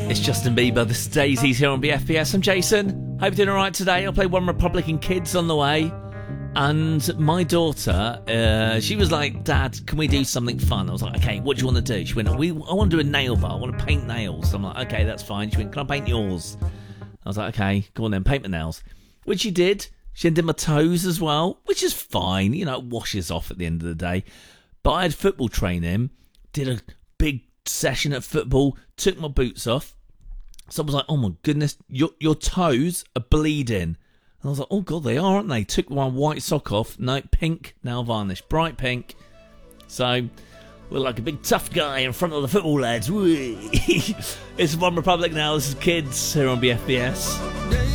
It's Justin Bieber. This is Daisy's here on BFBS. I'm Jason. Hope you're doing alright today. I'll play One Republican Kids on the way. And my daughter, she was like, Dad, can we do something fun? I was like, okay, what do you want to do? She went, I want to do a nail bar. I want to paint nails. I'm like, okay, that's fine. She went, can I paint yours? I was like, okay, go on then, paint my nails. Which she did. She did my toes as well, which is fine. You know, it washes off at the end of the day. But I had football training, did a big session at football, took my boots off. So I was like, oh my goodness, your toes are bleeding. And I was like, oh God, they are, aren't they? Took my white sock off. No, pink nail varnish, bright pink. So, we're like a big tough guy in front of the football lads. It's One Republic now. This is Kids here on BFBS.